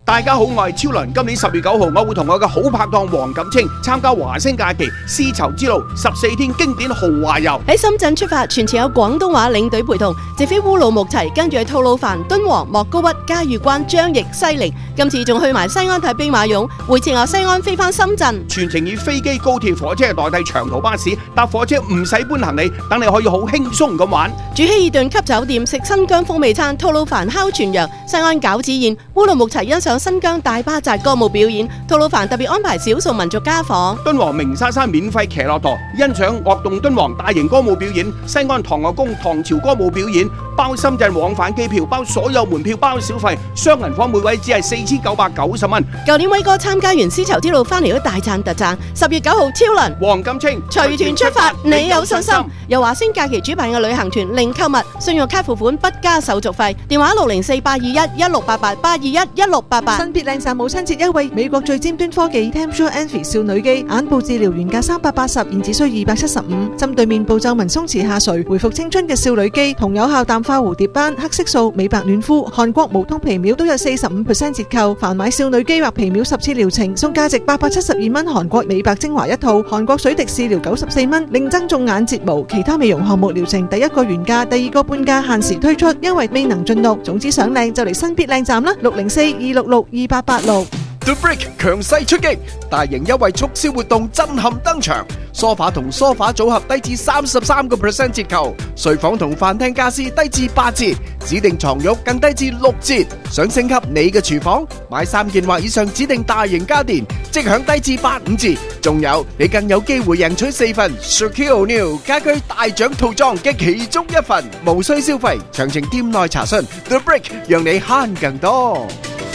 大家好，我係超倫。今年10月9號，我會同我嘅好拍檔黃錦清參加華星假期絲綢之路14天經典豪華遊。 喺深圳出發，全程有廣東話領隊陪同，直飛烏魯木齊，跟住去吐魯番、敦煌、莫高窟、嘉峪關、張掖、西寧。今次仲去埋西安睇兵馬俑，回程由西安飛返深圳。 全程以飛機、高鐵、火車代替長途巴士，搭火車唔使搬行李，等你可以好輕鬆咁玩。 住希爾頓級酒店，食新疆風味餐，吐魯番烤全羊，西安餃子宴，烏魯木齊欣賞新疆大巴扎歌舞表演，吐魯番特別安排少數民族家訪， 敦煌鳴沙山免費騎駱駝，欣賞樂動敦煌大型歌舞表演，西安唐樂宮唐朝歌舞表演，包深圳往返機票，包所有門票，包小費，雙人房每位只係4990蚊。 舊年威哥參加完絲綢之路翻嚟都大讚特讚。10月9號超倫黃錦清隨團出發，你有信心？由華星假期主辦嘅旅行團，零購物，信用卡付款不加手續費，電話604-821-1688，821-1688。 新別靚站母親節優惠，美國最尖端科技 Temsure Envy 少女肌眼部治療原價380，現只需275，針對面部皺紋鬆弛下垂、回復青春嘅少女肌，同有效淡化蝴蝶斑、黑色素、美白暖膚、韓國無痛皮秒都有45% 折扣。凡買少女肌或皮秒10次療程，送價值872蚊韓國美白精華一套，韓國水滴試療94蚊，另增種眼睫毛，其他美容項目療程第一個原價，第二個半價，限時推出，因為未能盡錄。總之想靚就嚟新必靚站啦，604-266-2886。 The Brick 強勢出擊，大型優惠促銷活動震撼登場，梳化同梳化組合低至33% 折扣，睡房同飯廳家私低至8折，指定床褥更低至6折。想升級你嘅廚房，買3件或以上指定大型家電，即享低至85折。仲有你更有機會贏取4份 Shaquille O'Neal 家居大獎套裝嘅其中一份，無需消費。詳情店內查詢。The Brick 讓你慳更多。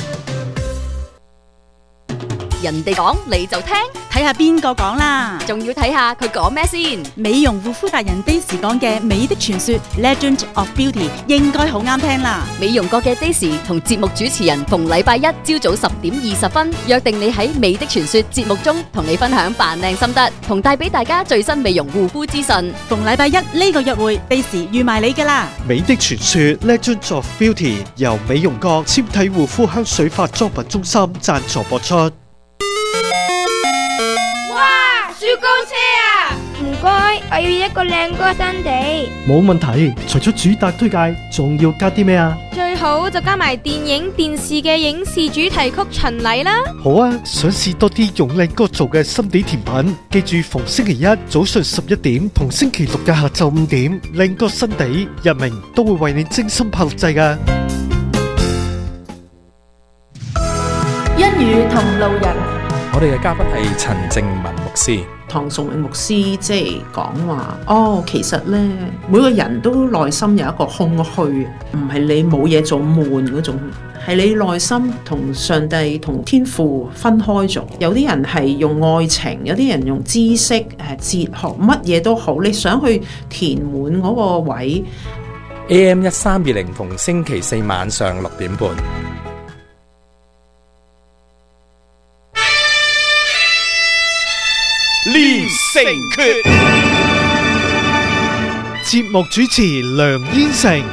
人哋講你就聽， 睇下邊個講啦， 仲要睇下佢講咩先。 美容護膚達人 Daisy 講嘅美的傳說 Legend of Beauty 應該好啱聽啦。 美容國嘅 Daisy 同節目主持人逢禮拜一朝早10點20分約定你喺美的傳說節目中同你分享扮靚心得，同帶俾大家最新美容護膚資訊。 逢禮拜一呢個約會 Daisy 預埋你㗎啦。 美的傳說 Legend of Beauty 由美容國纖體護膚香水化妝品中心贊助播出。 雪糕車啊！唔該，我要一個靚哥新地。 冇問題，除咗主打推介，仲要加啲咩啊？ 最好就加埋電影電視嘅影視主題曲巡禮啦。 好啊，想試多啲用靚哥做嘅心地甜品，記住逢星期一早上11點同星期六嘅下晝5點，靚哥新地日明都會為你精心拍錄製㗎。 一語同路人。 我哋嘅嘉賓係陳靜文牧師。 唐崇榮牧師即係講話，其實呢，每個人都內心有一個空虛，唔係你冇嘢做悶嗰種，係你內心同上帝同天父分開咗。有啲人係用愛情，有啲人用知識、哲學，乜嘢都好，你想去填滿嗰個位。 AM 1320逢星期4晚上6點半。 練成訣， 節目主持梁燕成。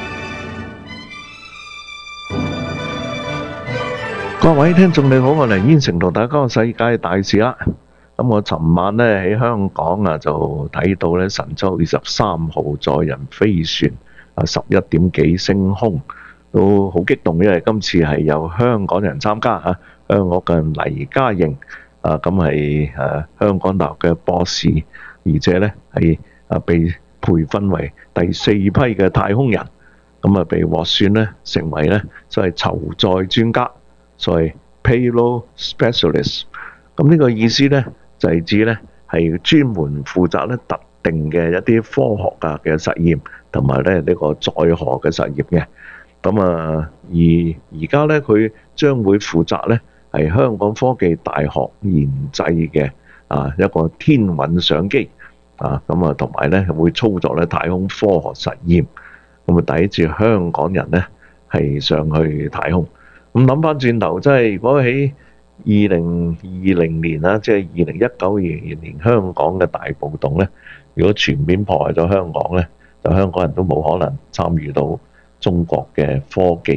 各位聽眾你好，我梁燕成同大家講世界大事啦。咁我尋晚呢喺香港就睇到呢神舟23號載人飛船11點幾升空，都好激動，因為今次係有香港人參加香港嘅黎嘉瑩。咁係香港大學嘅博士，而且咧係被培訓為第4批嘅太空人，咁被獲選咧成為咧所謂籌載專家，所謂 payload specialist。咁呢個意思咧就係指咧係專門負責咧特定嘅一啲科學嘅實驗，同埋咧呢個載荷嘅實驗嘅。咁而家咧佢將會負責咧係香港科技大學研製嘅一個天韻相機同埋咧會操作咧太空科學實驗，咁第一次香港人咧係上去太空。咁諗翻轉頭，即係如果喺2020年啦，即係2019年香港嘅大暴動咧，如果全面破壞咗香港咧，就香港人都冇可能參與到中國嘅科技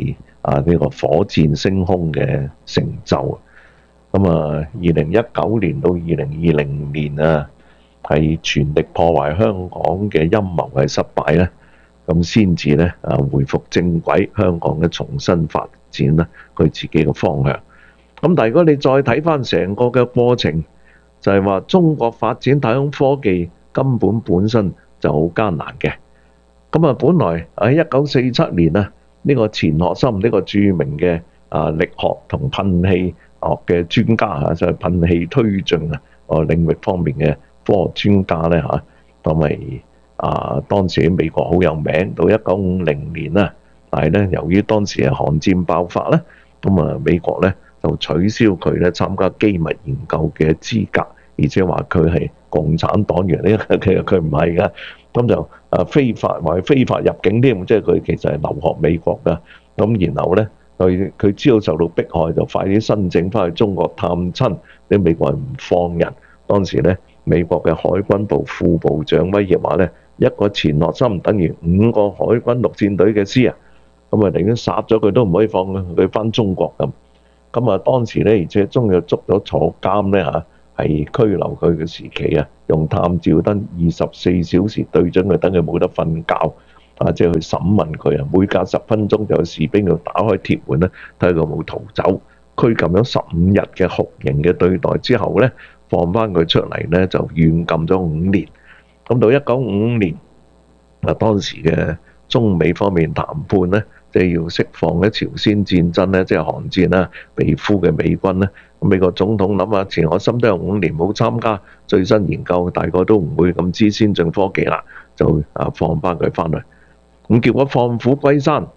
呢個火箭升空嘅成就。咁啊，2019年到2020年啊，係全力破壞香港嘅陰謀係失敗咧，咁先至咧回復正軌，香港嘅重新發展咧佢自己嘅方向。咁但係如果你再睇翻成個嘅過程，就係話中國發展太空科技根本身就好艱難嘅。咁啊，本來喺1947年啊，呢個錢學森呢個著名嘅力學同噴氣學嘅專家嚇，就係噴氣推進領域方面嘅科學專家咧嚇，同埋當時喺美國好有名。到1950年啦，但係咧由於當時係韓戰爆發咧，咁啊美國咧就取消佢咧參加機密研究嘅資格，而且話佢係共產黨員呢，其實佢唔係噶。咁就非法入境添，即係佢其實係留學美國噶。咁然後咧佢知道受到迫害，就快啲申請翻去中國探親，啲美國人唔放人。當時咧美國嘅海軍部副部長威脅話咧，一個錢學森等於5個海軍陸戰隊嘅師啊，咁啊寧願殺咗佢都唔可以放佢翻中國咁。咁啊當時咧，而且終於捉咗坐監咧嚇，係拘留佢嘅時期啊，用探照燈24小時對準佢，等佢冇得瞓覺即係去審問佢啊。每隔10分鐘就有士兵要打開鐵門咧，睇佢冇逃走。拘禁咗15日嘅酷刑嘅對待之後咧，放翻佢出嚟咧就軟禁咗5年。咁到1955年當時嘅中美方面談判咧，即係要釋放咧朝鮮戰爭咧，即係韓戰啦，被俘嘅美軍咧。美國總統諗下，錢學森都有5年冇參加最新研究，大概都唔會咁知先進科技啦，就放翻佢翻去。咁結果放虎歸山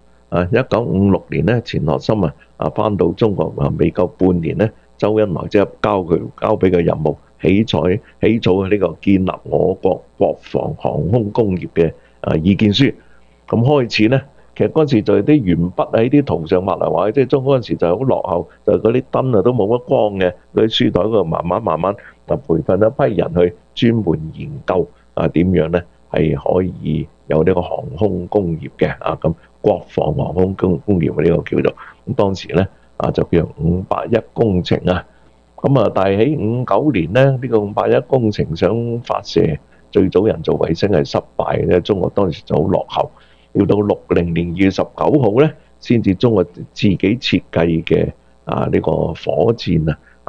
，1956年咧，錢學森翻到中國未夠半年咧，周恩來即係交俾佢任務，起草呢個建立我國國防航空工業嘅意見書。咁開始咧，其實嗰陣時就係啲鉛筆喺啲圖上畫嚟畫去，即係中嗰陣時就係好落後，就係嗰啲燈都冇乜光嘅，嗰啲書台嗰度慢慢就培訓一批人去專門研究點樣咧係可以有呢個航空工業嘅咁國防航空工業呢個叫做咁。當時咧就叫做581工程啊。咁但係喺59年咧，呢個581工程想發射最早人造衛星係失敗嘅，中國當時就好落後。要到60年2月19號咧，先至中國自己設計嘅呢個火箭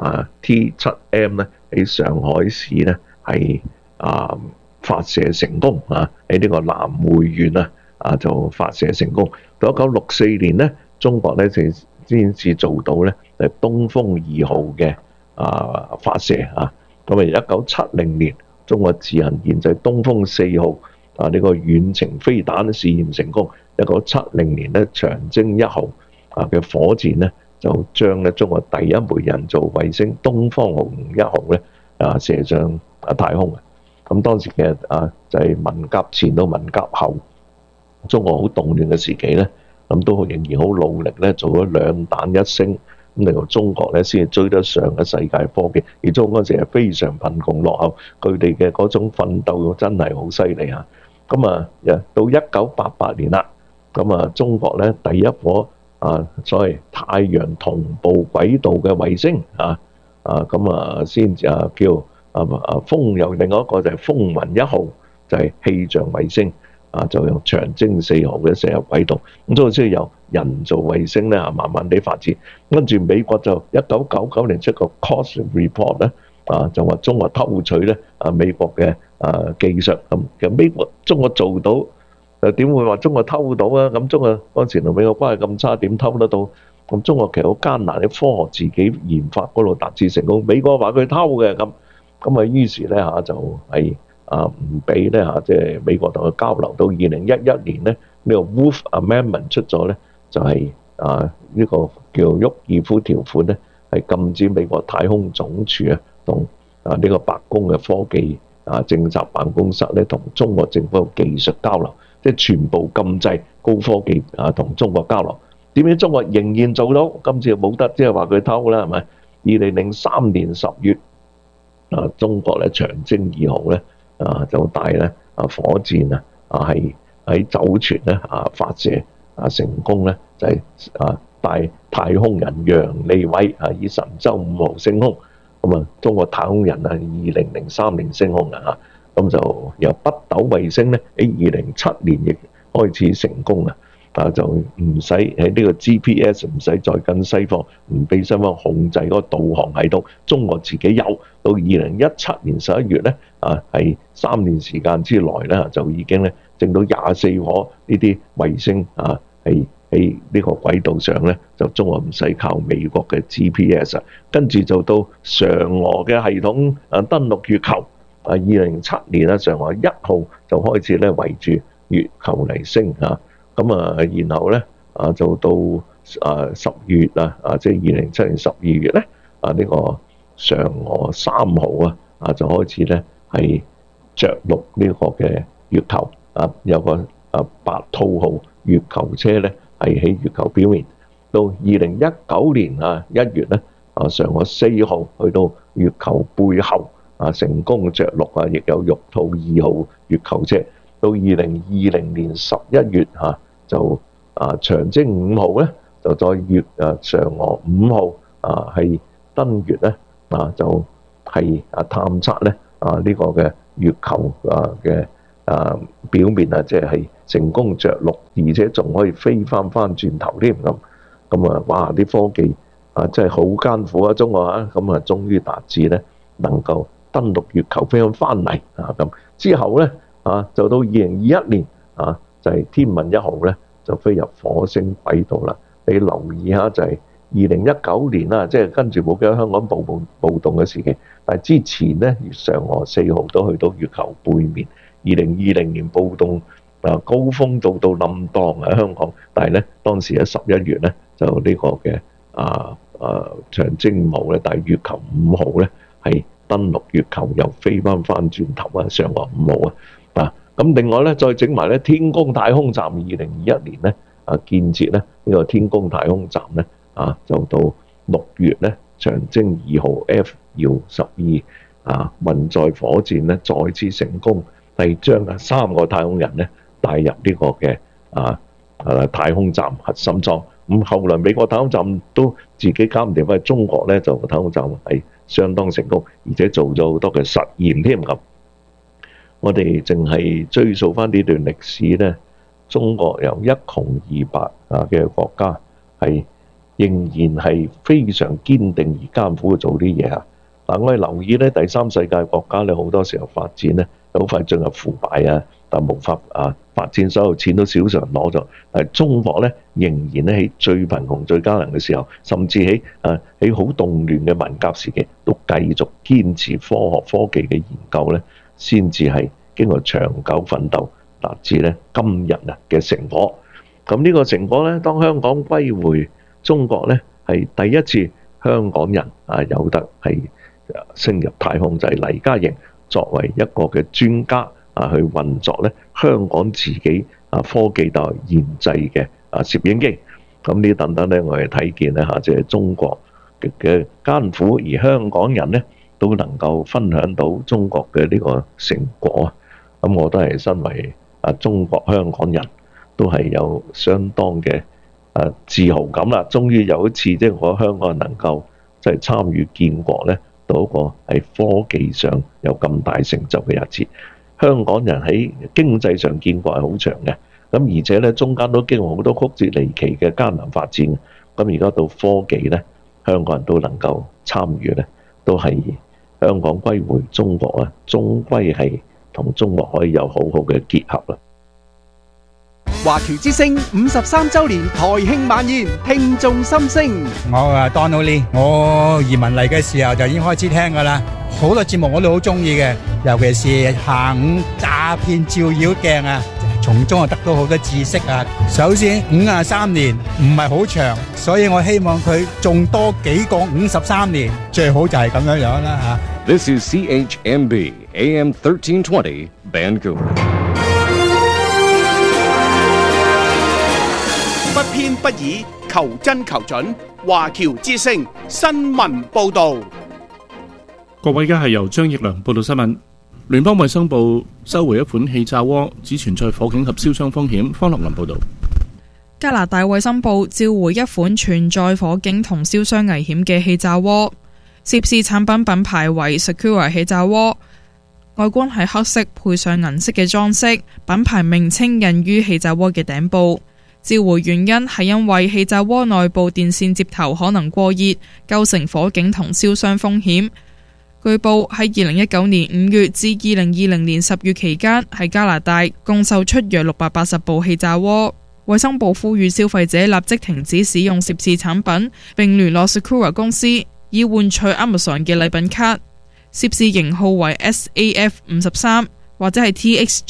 T7M 咧喺上海市咧係發射成功喺呢個南匯縣就發射成功。到1964年咧，中國咧就先至做到咧係東風2號嘅發射咁1970年，中國自行研製東風4號。呢個遠程飛彈試驗成功。1970年咧，長征1號嘅火箭咧就將咧中國第一枚人造衛星東方紅1號咧射上太空。咁當時嘅就係文革前到文革後，中國好動亂嘅時期咧，咁都仍然好努力咧做咗2彈1星，咁令到中國咧先至追得上嘅世界科技。而中國嗰陣時係非常貧窮落後，佢哋嘅嗰種奮鬥真係好犀利啊！咁到1988年啦，咁中國咧第一顆所謂太陽同步軌道嘅衛星先至叫風，有另外一個就係風雲1號，就係氣象衛星就用長征4號嘅射入軌道。咁所以先有人造衛星咧慢慢地發展。跟住美國就1999年出個 Cost Report 咧。就話中國偷取咧美國嘅技術咁，其實中國做到又點會話中國偷到啊？咁中國嗰陣時同美國關係咁差，點偷得到？咁中國其實好艱難，啲科學自己研發嗰度達至成功。美國話佢偷嘅咁於是咧就係唔俾咧即係美國同佢交流。到2011年咧，呢個 Wolf Amendment 出咗咧，就係呢個叫沃爾夫條款咧，係禁止美國太空總署同呢個白宮嘅科技政策辦公室咧，同中國政府嘅技術交流，即係全部禁制高科技同中國交流。點解中國仍然做到？今次又冇得，即係話佢偷啦，係咪？2003年10月，中國咧長征2號咧就帶咧火箭係喺酒泉咧發射成功咧，就係帶太空人楊利偉以神舟5號升空。咁啊，中國太空人2003年升空啊，咁就由北斗衛星咧喺2007年亦開始成功就唔使喺呢個 GPS 唔使再跟西方，唔俾西方控制嗰個導航系統，中國自己有。到2017年11月咧係3年時間之內咧就已經咧整到24顆呢啲衛星係喺呢個軌道上咧，就中國唔使靠美國嘅 GPS， 跟住就到嫦娥嘅系統登陸月球。2007年嫦娥1號就開始咧圍住月球嚟升咁然後咧就到10月即係2007年12月咧呢個嫦娥3號就開始咧係着陸呢個嘅月球有個白兔號月球車咧。係喺月球表面，到2019年1月咧，嫦娥4號去到月球背後成功着陸亦有玉兔2號月球車。到2020年11月就長征5號咧就再嫦娥5號係登月咧就係探測咧呢個嘅月球嘅表面即係成功着陸，而且仲可以飛翻轉頭添咁哇！啲科技真係好艱苦中國咁終於達至咧能夠登陸月球飛翻嚟咁之後咧就到2021年就係天問1號咧就飛入火星軌道啦。你留意下就係2019年啦，即係跟住冇幾多香港暴動嘅時期，但係之前咧嫦娥4號都去到月球背面。2020年暴動高峰到冧檔喺香港，但係咧當時喺11月咧就呢個嘅長征5號咧，但係月球5號咧係登陸月球又飛翻轉頭嫦娥5號咁另外咧再整埋咧天宮太空站2021年咧建設咧呢個天宮太空站咧就到6月咧長征2號 F-12運載火箭咧再次成功。係將3個太空人咧帶入呢個嘅太空站核心艙。咁後來美國太空站都自己搞唔掂，因為中國咧就太空站係相當成功，而且做咗好多嘅實驗添咁。我哋淨係追溯翻呢段歷史咧，中國由一窮二白嘅國家係仍然係非常堅定而艱苦去做啲嘢但我哋留意咧，第三世界國家咧好多時候發展咧好快進入腐敗但無法發展，所有錢都少數人攞咗。但係中國咧仍然咧喺最貧窮最艱難嘅時候，甚至喺好動亂嘅文革時期，都繼續堅持科學科技嘅研究咧，先至係經過長久奮鬥達至咧今日嘅成果。咁呢個成果咧，當香港歸回中國咧，係第一次香港人有得係升入太空，就係黎嘉瑩作為一個嘅專家去運作咧香港自己科技大學研製嘅攝影機。咁呢等等咧，我哋睇見咧即係中國嘅艱苦，而香港人咧都能夠分享到中國嘅呢個成果。咁我都係身為中國香港人，都係有相當嘅自豪感啦。終於有一次，即係我香港人能夠即係參與建國咧，到一個係科技上有咁大成就嘅日子。香港人喺經濟上建國係好長嘅，咁而且咧中間都經過好多曲折離奇嘅艱難發展。咁而家到科技咧，香港人都能夠參與咧，都係香港歸回中國終歸係同中國可以有好好嘅結合啦。 華僑之聲53週年台慶晚宴，聽眾心聲。 我Donald Lee， 我移民嚟嘅時候就已經開始聽㗎啦，好多節目我都好中意嘅，尤其是下午詐騙照妖鏡從中得到好多知識首先53年唔係好長，所以我希望佢仲多幾個53年，最好就係咁樣啦。 This is CHMB AM 1320 Vancouver。 不偏不倚，求真求準。華僑之聲新聞報導。 各位，而家係由張奕良報道新聞。聯邦衛生部收回一款氣炸鍋，只存在火警及燒傷風險。方樂林報導。 加拿大衛生部召回一款存在火警同燒傷危險嘅氣炸鍋，涉事產品品牌為 Secura 氣炸鍋，外觀係黑色配上銀色嘅裝飾，品牌名稱印於氣炸鍋嘅頂部。召回原因係因為氣炸鍋內部電線接頭可能過熱，構成火警同燒傷風險。據報喺2019年5月至2020年10月期間，喺加拿大共售出約680部氣炸鍋。衛生部呼籲消費者立即停止使用涉事產品，並聯絡 Secura 公司以換取 Amazon 嘅禮品卡。涉事型號為 SAF53 或者係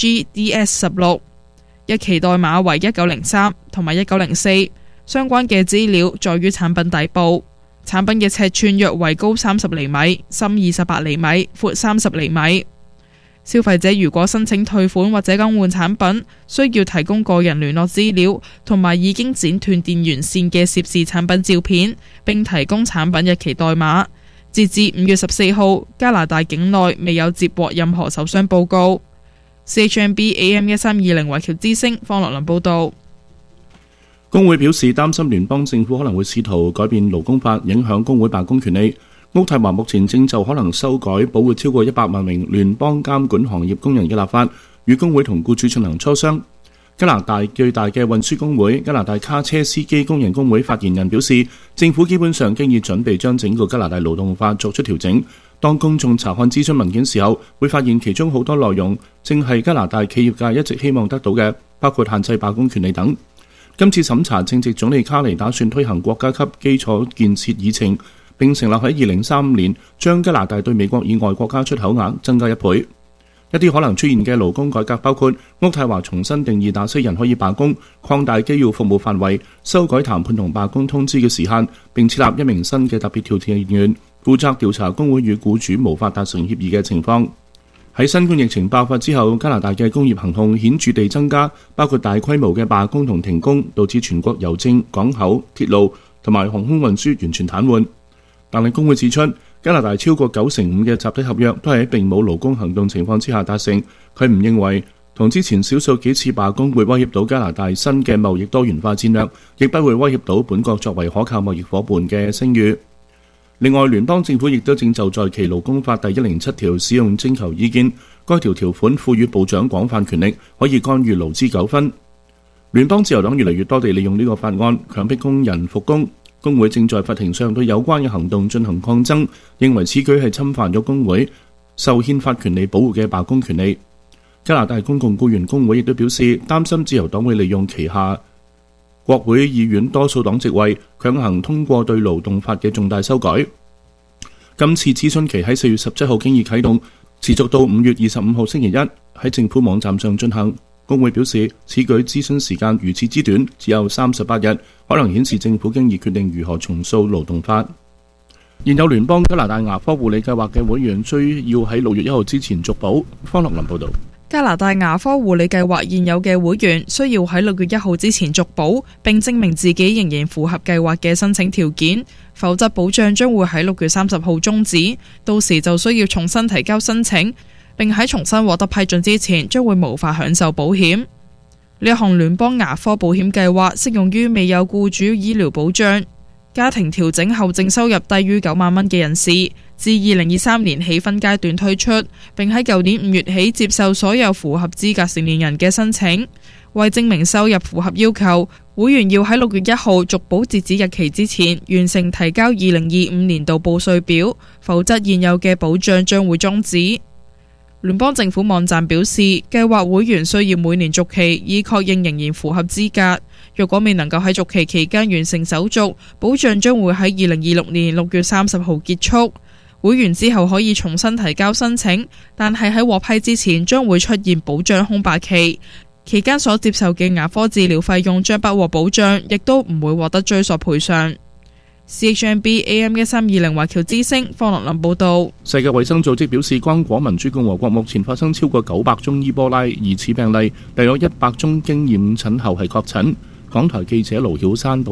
TXGDS16， 日期代碼為1903同埋1904。相關嘅資料在於產品底部。產品嘅尺寸約為高30厘米、深28厘米、闊30厘米。消費者如果申請退款或者更換產品，需要提供個人聯絡資料同埋已經剪斷電源線嘅涉事產品照片，並提供產品日期代碼。截至5月14號，加拿大境內未有接獲任何受傷報告。CHMB AM1320 華僑之聲方樂麟報道。 工會表示擔心聯邦政府可能會試圖改變勞工法，影響工會罷工權利。渥太華目前正就可能修改保護超過100萬名聯邦監管行業工人嘅立法，與工會同僱主進行磋商。加拿大最大嘅運輸工會加拿大卡車司機工人工會發言人表示，政府基本上經已準備將整個加拿大勞動法作出調整。當公眾查看諮詢文件時候，會發現其中好多內容正係加拿大企業界一直希望得到嘅，包括限制罷工權利等。今次審查正值總理卡尼打算推行國家級基礎建設議程，並承諾喺2035年將加拿大對美國以外國家出口額增加1倍。一啲可能出現嘅勞工改革包括渥太華重新定義哪些人可以罷工、擴大機要服務範圍、修改談判同罷工通知嘅時限，並設立一名新嘅特別調查員，負責調查工會與僱主無法達成協議嘅情況。喺新冠疫情爆發之後，加拿大嘅工業行動顯著地增加，包括大規模嘅罷工同停工，導致全國郵政、港口、鐵路同埋航空運輸完全癱瘓。但係工會指出，加拿大超過95%嘅集體合約都係喺並冇勞工行動情況之下達成。佢唔認為同之前少數幾次罷工會威脅到加拿大新嘅貿易多元化戰略，亦不會威脅到本國作為可靠貿易夥伴嘅聲譽。另外，聯邦政府亦都正就在其勞工法第107條使用徵求意見，該條條款賦予部長廣泛權力，可以干預勞資糾紛。聯邦自由黨越嚟越多地利用呢個法案強迫工人復工。工會正在法庭上對有關嘅行動進行抗爭，認為此舉係侵犯咗工會受憲法權利保護嘅罷工權利。加拿大公共僱員工會亦都表示擔心自由黨會利用旗下國會議院多數黨席位，強行通過對勞動法嘅重大修改。今次諮詢期喺4月17號經已啟動，持續到5月25號星期一喺政府網站上進行。工會表示，此舉諮詢時間如此之短，只有38日，可能顯示政府經已決定如何重塑勞動法。現有聯邦加拿大牙科護理計劃嘅會員需要喺6月1號之前續保。方樂麟報導。 加拿大牙科護理計劃現有嘅會員需要喺6月1號之前續保，並證明自己仍然符合計劃嘅申請條件，否則保障將會喺6月30號終止，到時就需要重新提交申請，並喺重新獲得批准之前，將會無法享受保險。呢一項聯邦牙科保險計劃適用於未有僱主醫療保障、家庭調整後淨收入低於9萬蚊嘅人士，自2023年起分階段推出，並喺舊年5月起接受所有符合資格成年人嘅申請。為證明收入符合要求，會員要喺6月1號續保截止日期之前完成提交2025年度報稅表，否則現有嘅保障將會終止。聯邦政府網站表示，計劃會員需要每年續期，以確認仍然符合資格。若果未能夠喺續期期間完成手續，保障將會喺2026年6月30號結束。會員之後可以重新提交申請，但係喺獲批之前將會出現保障空白期，期間所接受嘅牙科治療費用將不獲保障，亦都唔會獲得追索賠償。CHMB AM1320 華僑之聲方樂麟報道。 世界衛生組織表示，剛果民主共和國目前發生超過900宗伊波拉疑似病例，大約100宗經驗診後係確診。港台記者盧曉珊報道。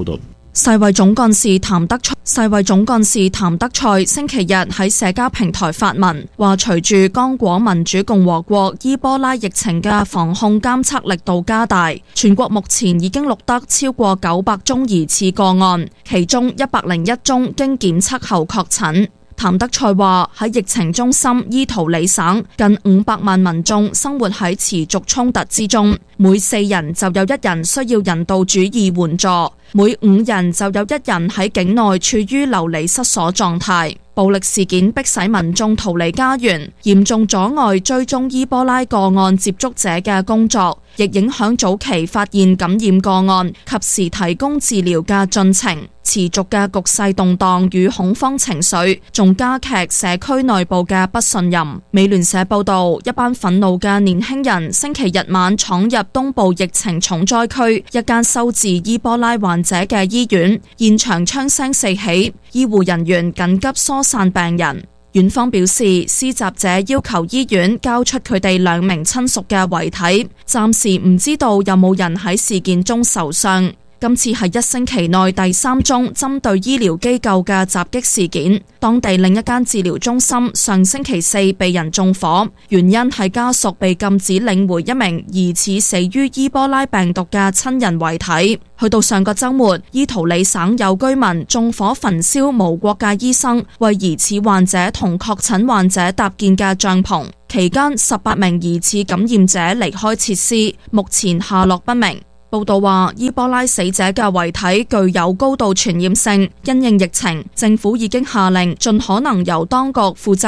世衛總幹事譚德塞星期日喺社交平台發文，話隨住剛果民主共和國伊波拉疫情嘅防控監測力度加大，全國目前已經錄得超過900宗疑似個案，其中101宗經檢測後確診。譚德塞話喺疫情中心伊圖里省，近500萬民眾生活喺持續衝突之中，每4人就有1人需要人道主義援助，每5人就有1人喺境內處於流離失所狀態。暴力事件迫使民眾逃離家園，嚴重阻礙追蹤伊波拉個案接觸者嘅工作，亦影響早期發現感染個案，及時提供治療嘅進程。持續嘅局勢動盪與恐慌情緒，仲加劇社區內部嘅不信任。美聯社報道，一班憤怒嘅年輕人星期日晚闖入東部疫情重災區一間收治伊波拉患者嘅醫院，現場槍聲四起，醫護人員緊急疏散病人。院方表示，施襲者要求醫院交出佢哋2名親屬嘅遺體，暫時唔知道有冇人喺事件中受傷。今次係1星期內第3宗針對醫療機構嘅襲擊事件。當地另一間治療中心上星期4被人縱火，原因係家屬被禁止領回一名疑似死於伊波拉病毒嘅親人遺體。去到上個週末，伊圖里省有居民縱火焚燒無國界醫生為疑似患者同確診患者搭建嘅帳篷，期間18名疑似感染者離開設施，目前下落不明。報道話，伊波拉死者嘅遺體具有高度傳染性，因應疫情，政府已經下令盡可能由當局負責